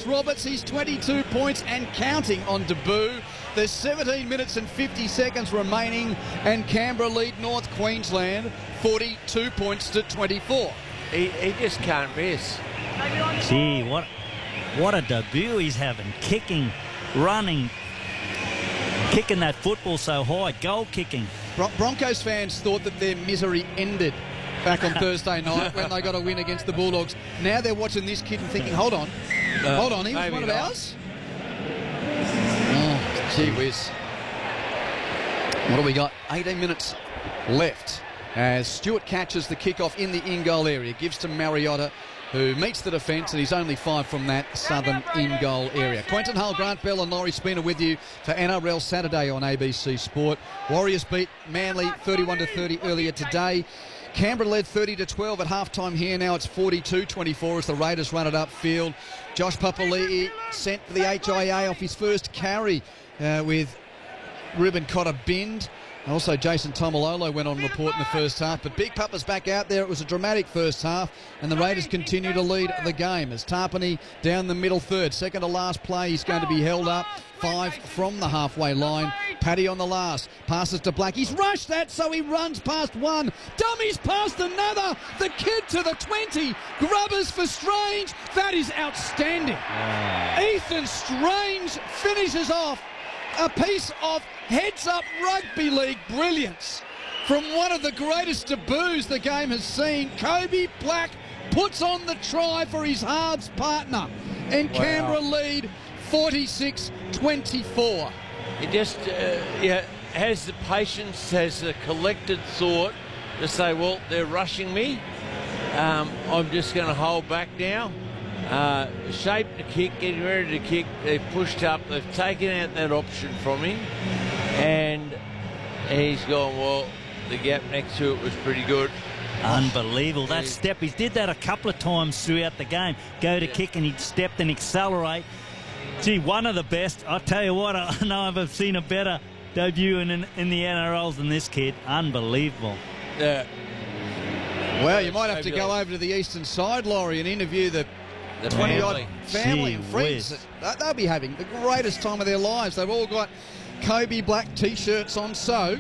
Amos Roberts, he's 22 points and counting on debut. There's 17 minutes and 50 seconds remaining, and Canberra lead North Queensland 42 points to 24. He just can't miss. Gee, what a debut he's having. Kicking, running, kicking that football so high, goal kicking. Broncos fans thought that their misery ended back on Thursday night when they got a win against the Bulldogs. Now they're watching this kid and thinking, hold on, he was one of ours? Oh, gee whiz. What do we got? 18 minutes left as Stewart catches the kickoff in the in-goal area. Gives to Mariotta, who meets the defence, and he's only 5 from that southern in-goal area. Quentin Hull, Grant Bell and Laurie Spina with you for NRL Saturday on ABC Sport. Warriors beat Manly 31-30 earlier today. Canberra led 30-12 at halftime here. Now it's 42-24 as the Raiders run it upfield. Josh Papali'i sent for the HIA off his first carry with Ruben Cotter binned. Also, Jason Tomalolo went on report in the first half, but Big Papa's back out there. It was a dramatic first half, and the Raiders continue to lead the game as Tarpany down the middle third. Second to last play, he's going to be held up. 5 from the halfway line. Paddy on the last. Passes to Black. He's rushed that, so he runs past one. Dummies past another. The kid to the 20. Grubbers for Strange. That is outstanding. Ethan Strange finishes off a piece of heads-up rugby league brilliance from one of the greatest debuts the game has seen. Kobe Black puts on the try for his halves partner, and Canberra lead 46-24. He just has the patience, has the collected thought to say, well, they're rushing me. I'm just going to hold back now. Shape the kick, getting ready to kick. They've pushed up. They've taken out that option from him. And he's gone, well, the gap next to it was pretty good. Unbelievable. That step, he did that a couple of times throughout the game. Go to kick and he'd step and accelerate. Gee, one of the best. I'll tell you what, I know I've seen a better debut in the NRLs than this kid. Unbelievable. Yeah. Well, you might have to go over to the eastern side, Laurie, and interview the 20-odd family and friends. They'll be having the greatest time of their lives. They've all got Kobe Black T-shirts on. So,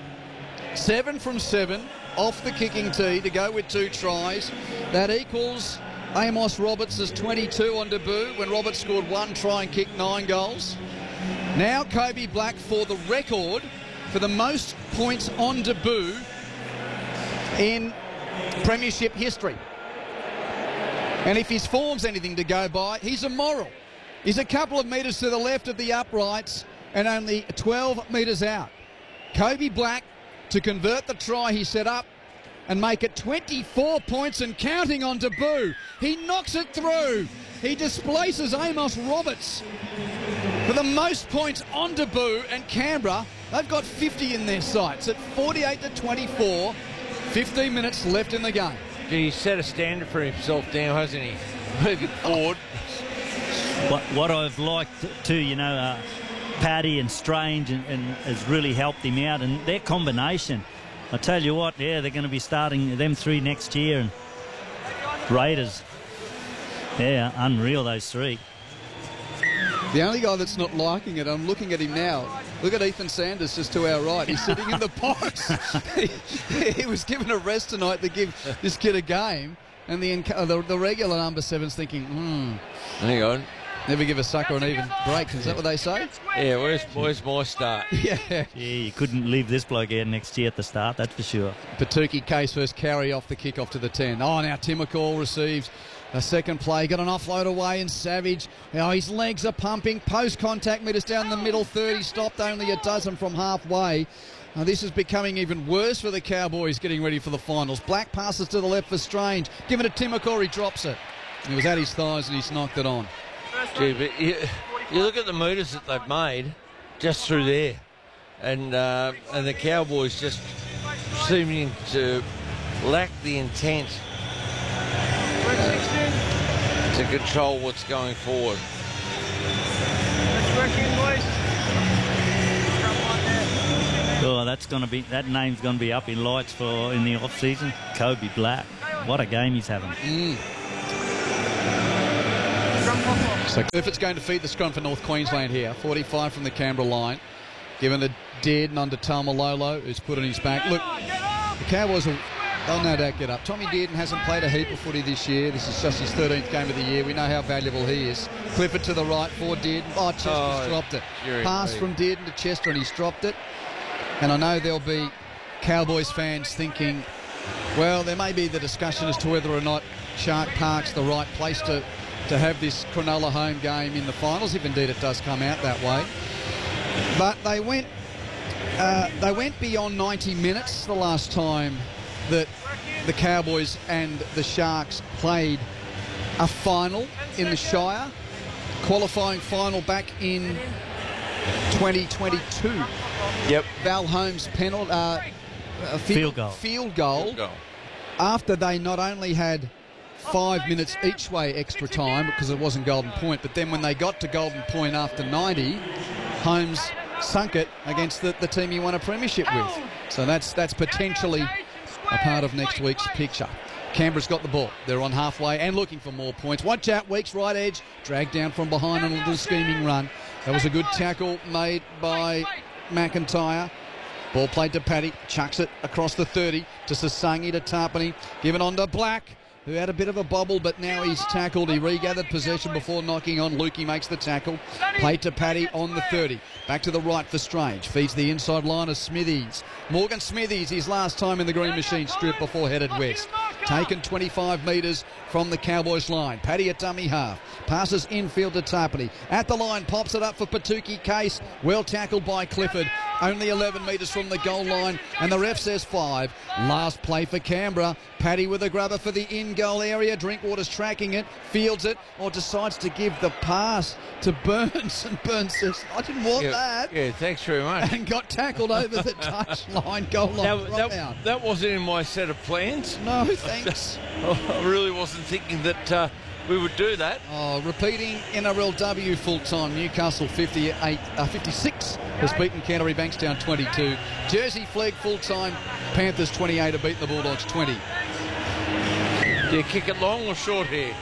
7 from 7 off the kicking tee to go with 2 tries. That equals Amos Roberts' 22 on debut when Roberts scored 1 try and kicked 9 goals. Now Kobe Black for the record for the most points on debut in premiership history. And if his form's anything to go by, he's immoral. He's a couple of metres to the left of the uprights and only 12 metres out. Kobe Black to convert the try he set up and make it 24 points and counting on debut. He knocks it through. He displaces Amos Roberts for the most points on debut, and Canberra, they've got 50 in their sights at 48-24. 15 minutes left in the game. He's set a standard for himself now, hasn't he? Moving forward. What I've liked too, Paddy and Strange and has really helped him out, and their combination. I tell you what, they're going to be starting them 3 next year, and Raiders, unreal, those 3. The only guy that's not liking it, I'm looking at him now. Look at Ethan Sanders just to our right. He's sitting in the box. He was given a rest tonight to give this kid a game, and the regular number 7's thinking, hang on. Never give a sucker an even break. Is that what they say? Yeah, where's my start? Yeah, you couldn't leave this bloke out next year at the start, that's for sure. Patuki Case first carry off the kick off to the 10. Oh, now Timokal receives a second play. Got an offload away, and Savage. Now his legs are pumping. Post contact meters down the middle 30. Stopped only a dozen from halfway. Now this is becoming even worse for the Cowboys getting ready for the finals. Black passes to the left for Strange. Give it to Timokal, he drops it. It was at his thighs and he's knocked it on. Gee, but you look at the meters that they've made just through there, and the Cowboys just seeming to lack the intent to control what's going forward. Oh, that name's going to be up in lights in the off season. Kobe Black, what a game he's having. So Clifford's going to feed the scrum for North Queensland here. 45 from the Canberra line. Given to Dearden under Tamalolo, who's put on his back. Look, the Cowboys they'll no doubt get up. Tommy Dearden hasn't played a heap of footy this year. This is just his 13th game of the year. We know how valuable he is. Clifford to the right for Dearden. Oh, Chester's dropped it. Pass from Dearden to Chester and he's dropped it. And I know there'll be Cowboys fans thinking, well, there may be the discussion as to whether or not Shark Park's the right place to have this Cronulla home game in the finals, if indeed it does come out that way. But they went beyond 90 minutes the last time that the Cowboys and the Sharks played a final in the Shire, qualifying final back in 2022. Yep. Val Holmes' field goal. After they not only had 5 minutes each way extra time because it wasn't Golden Point, but then when they got to Golden Point after 90, Holmes sunk it against the team he won a premiership with. So that's potentially a part of next week's picture. Canberra's got the ball. They're on halfway and looking for more points. Watch out, Weeks, right edge, dragged down from behind on a little scheming run. That was a good tackle made by McIntyre. Ball played to Paddy, chucks it across the 30 to Sasangi to Tarpany, given on to Black, who had a bit of a bobble, but now he's tackled. He regathered possession before knocking on. Lukey makes the tackle. Played to Paddy on the 30. Back to the right for Strange. Feeds the inside line of Smithies. Morgan Smithies, his last time in the Green Machine strip before headed west. Taken 25 metres from the Cowboys line. Paddy at dummy half. Passes infield to Tarpany. At the line, pops it up for Patuki Case. Well tackled by Clifford. Only 11 metres from the goal line, and the ref says 5. Last play for Canberra. Paddy with a grubber for the in-goal area. Drinkwater's tracking it, fields it, or decides to give the pass to Burns. And Burns says, I didn't want that. Yeah, thanks very much. And got tackled over the touch line, goal line. That wasn't in my set of plans. No, thanks. I really wasn't thinking that we would do that. Oh, repeating NRLW full-time. Newcastle 56 has beaten Canterbury Bankstown 22. Jersey Flegg full-time. Panthers 28 have beaten the Bulldogs 20. Do you kick it long or short here?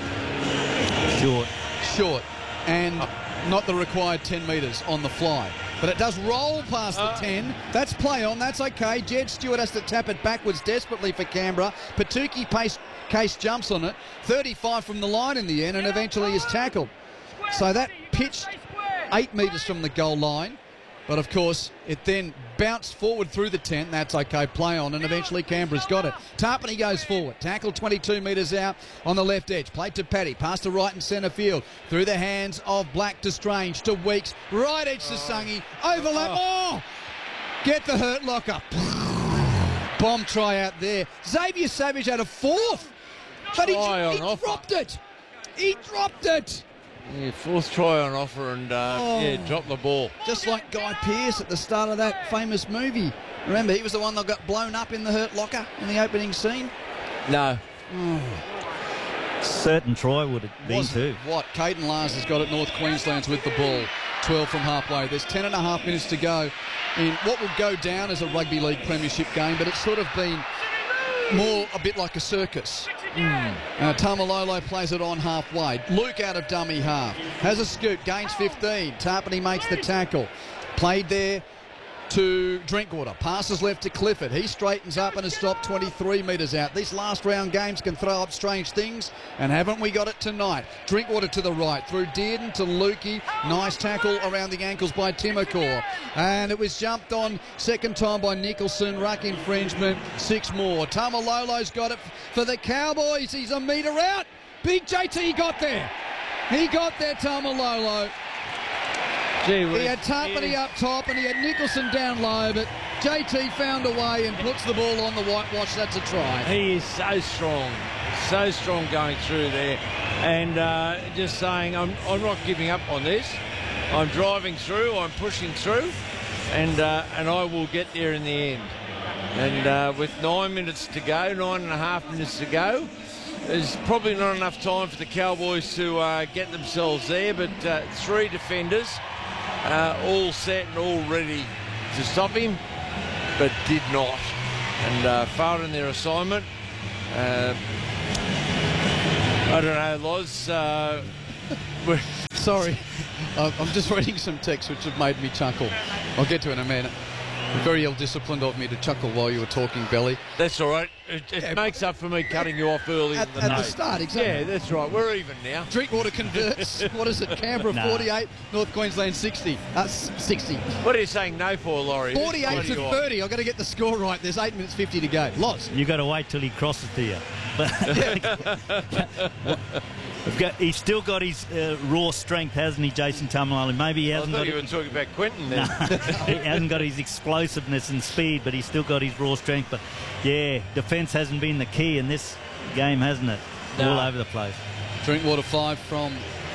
Short. And not the required 10 metres on the fly. But it does roll past the 10. That's play on. That's okay. Jed Stewart has to tap it backwards desperately for Canberra. Patuki Case jumps on it. 35 from the line in the end and eventually is tackled. So that pitched 8 metres from the goal line. But, of course, it then bounced forward through the 10. That's okay, play on, and eventually Canberra's got it. Tarpany goes forward. Tackle 22 metres out on the left edge. Played to Paddy. Pass to right and centre field. Through the hands of Black to Strange to Weeks. Right edge to Sungy. Overlap. Oh! Get the hurt locker. Bomb try out there. Xavier Savage had a fourth. But he dropped it. He dropped it. Yeah, fourth try on offer and drop the ball. Just like Guy Pearce at the start of that famous movie. Remember, he was the one that got blown up in the hurt locker in the opening scene? No. Certain try would have been too. What? Caden Lars has got it. North Queensland's with the ball. 12 from halfway. There's 10 and a half minutes to go in what will go down as a rugby league premiership game, but it's sort of been more a bit like a circus. Tamalolo plays it on halfway. Luke out of dummy half. Has a scoop. Gains 15. Tarpany makes the tackle. Played there to Drinkwater. Passes left to Clifford. He straightens up and has stopped 23 metres out. These last round games can throw up strange things, and haven't we got it tonight? Drinkwater to the right. Through Dearden to Lukey. Nice tackle around the ankles by Timokor. And it was jumped on second time by Nicholson. Ruck infringement. 6 more. Tamalolo's got it for the Cowboys. He's a metre out. Big JT got there. He got there, Tamalolo. He had Tarpany up top and he had Nicholson down low, but JT found a way and puts the ball on the whitewash. That's a try. He is so strong going through there. And just saying, I'm not giving up on this. I'm driving through, I'm pushing through, and I will get there in the end. And with 9 minutes to go, 9.5 minutes to go, there's probably not enough time for the Cowboys to get themselves there, but 3 defenders, all set and all ready to stop him, but did not, and failed in their assignment. I don't know, Loz, Sorry, I'm just reading some texts which have made me chuckle. I'll get to it in a minute. Very ill-disciplined of me to chuckle while you were talking, Belly. That's all right. It makes up for me cutting you off earlier At than the start, exactly. Yeah, that's right. We're even now. Drinkwater converts. What is it? Canberra 48, North Queensland 60. 60. What are you saying no for, Laurie? 48 to 30. I've got to get the score right. There's 8 minutes 50 to go. Loz. You got to wait till he crosses to you. He's still got his raw strength, hasn't he, Jason Taumalolo? Maybe he hasn't I thought got you were talking about Quentin then. he hasn't got his explosiveness and speed, but he's still got his raw strength. But yeah, defence hasn't been the key in this game, hasn't it? No. All over the place. Drinkwater 5 from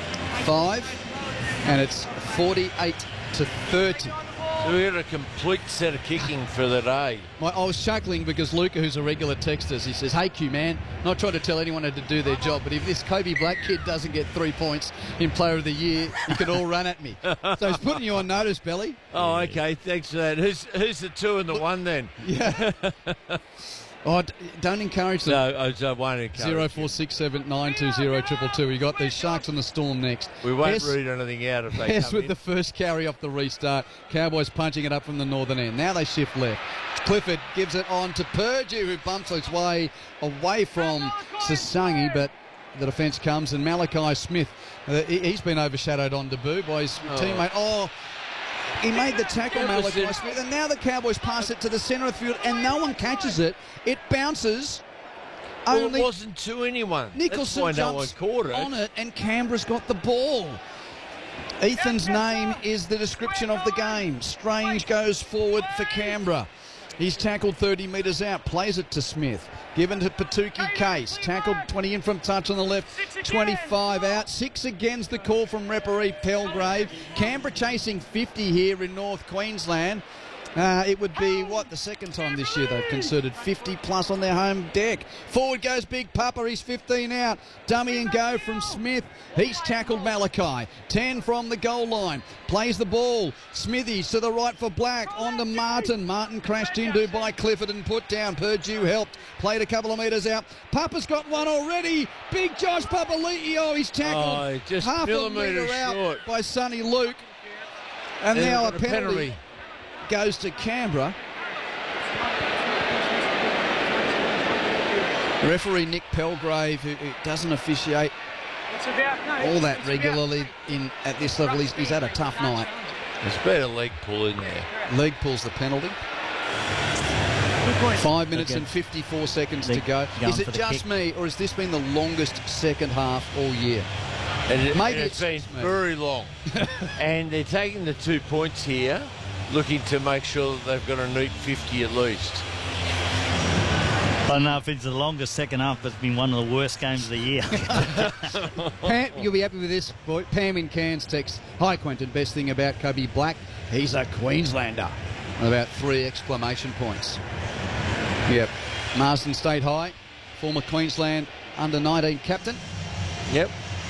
5, and it's 48 to 30. So we got a complete set of kicking for the day. I was chuckling because Luca, who's a regular texter, he says, "Hey Q man, not trying to tell anyone how to do their job, but if this Kobe Black kid doesn't get 3 points in Player of the Year, you can all run at me." So he's putting you on notice, Belly. Oh, okay. Thanks for that. Who's the 2 and the 1 then? Yeah. Oh, don't encourage them. No, I won't encourage 0467 920 222. We got these Sharks on the Storm next. We won't Hess, read anything out if they Hess come with in. the first carry off the restart. Cowboys punching it up from the northern end. Now they shift left. Clifford gives it on to Purdue, who bumps his way away from Sasangi, but the defence comes, and Malachi Smith, he's been overshadowed on debut by his teammate. Oh, he made the tackle, Malachi Smith, and now the Cowboys pass it to the centre of the field, and no one catches it. It bounces. Well, Only it wasn't to anyone. Nicholson That's why no one jumps caught it. on it, and Canberra's got the ball. Ethan's name is the description of the game. Strange goes forward for Canberra. He's tackled 30 metres out, plays it to Smith. Given to Patuki Case. Tackled 20 in from touch on the left, 25 out. 6 against the call from referee Pelgrave. Canberra chasing 50 here in North Queensland. It would be, the second time this year they've concerted 50 plus on their home deck. Forward goes Big Papa, he's 15 out. Dummy and go from Smith. He's tackled Malachi. 10 from the goal line. Plays the ball. Smithies to the right for Black. On to Martin. Martin crashed into by Clifford and put down. Purdue helped. Played a couple of metres out. Papa's got one already. Big Josh Papali'i. Oh, he's tackled just half a metre out short by Sonny Luke. And They've now a got penalty goes to Canberra. Referee Nick Pelgrave, who doesn't officiate all that regularly at this level, he's had a tough night. There's been a leg pull in there. Leg pulls the penalty. 5 minutes and 54 seconds to go. Is it just me, or has this been the longest second half all year? Maybe it's been very long. And they're taking the 2 points here, looking to make sure that they've got a neat 50 at least. I don't know if it's the longest second half, but it's been one of the worst games of the year. Pam, you'll be happy with this, boy. Pam in Cairns text, "Hi Quentin, best thing about Kobe Black, he's a Queenslander." About 3 exclamation points. Yep. Marsden State High, former Queensland under-19 captain. Yep.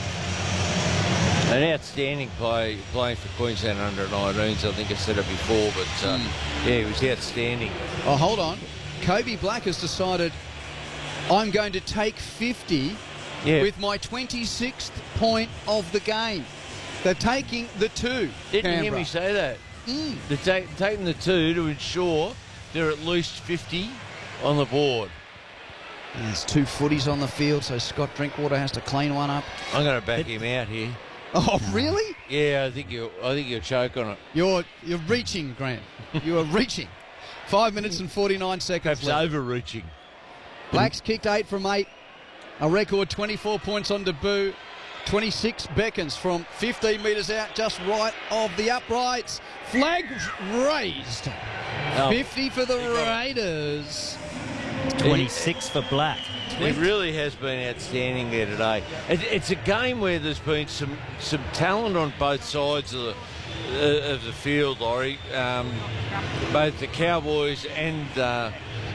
An outstanding playing for Queensland under-19s. I think I said it before, but yeah, he was outstanding. Oh, hold on. Kobe Black has decided, I'm going to take 50 with my 26th point of the game. They're taking the 2. Didn't hear me say that. They're taking the 2 to ensure they're at least 50 on the board. There's 2 footies on the field, so Scott Drinkwater has to clean one up. I'm going to back him out here. Oh, really? Yeah, I think you'll choke on it. You're reaching, Grant. You are reaching. 5 minutes and 49 seconds Perhaps left. overreaching. Black's kicked 8 from 8. A record 24 points on debut. 26 beckons from 15 metres out, just right of the uprights. Flag raised. 50 for the Raiders. 26 for Black. It really has been outstanding there today. It's a game where there's been some talent on both sides of the field, Laurie. Both the Cowboys and the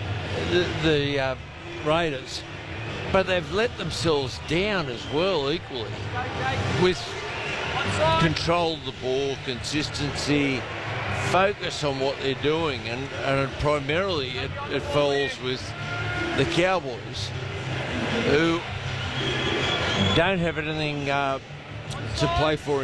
Raiders. But they've let themselves down as well equally. With control of the ball, consistency, focus on what they're doing. And primarily it falls with the Cowboys, who don't have anything to play for